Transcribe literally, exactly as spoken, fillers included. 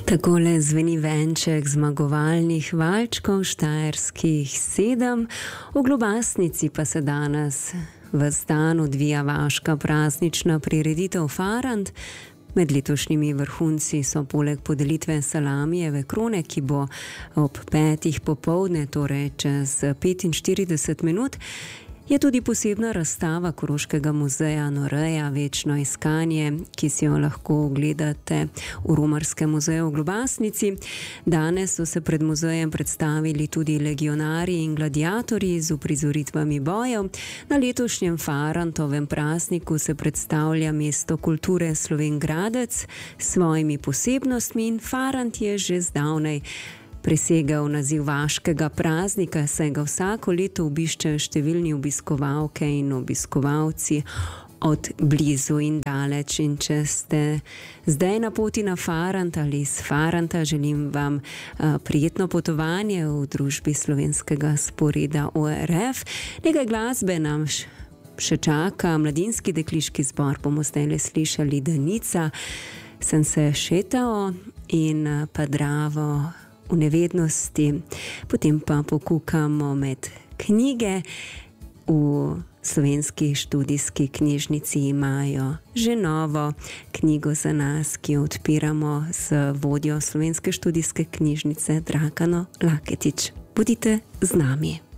Takole zveni venček zmagovalnih valčkov štajerskih sedem, v Globasnici pa se danes ves dan odvija vaška praznična prireditev Farant. Med letošnjimi vrhunci so poleg podelitve salamijeve krone, ki bo ob petih popoldne, torej čez petinštirideset minut, je tudi posebna razstava Koroškega muzeja Noreja Večno iskanje, ki si jo lahko ogledate v Romarskem muzeju v Globasnici. Danes so se pred muzejem predstavili tudi legionarji in gladiatorji z uprizoritvami bojev. Na letošnjem Farantovem prazniku se predstavlja mesto kulture Slovenj Gradec s svojimi posebnostmi in Farant je že zdavnaj presegel naziv vaškega praznika, saj ga vsako leto obiščejo številni obiskovalke in obiskovalci od blizu in daleč. In če ste zdaj na poti na Farant ali iz Faranta, želim vam uh, prijetno potovanje v družbi slovenskega sporeda O R F. Nekaj glasbe nam še čaka, mladinski dekliški zbor bomo zdaj slišali Danica, Sem se šetao in uh, pa Dravo v nevednosti, potem pa pokukamo med knjige. V Slovenski študijski knjižnici imajo že novo knjigo za nas, ki jo odpiramo z vodjo Slovenske študijske knjižnice Dragano Laketič. Bodite z nami.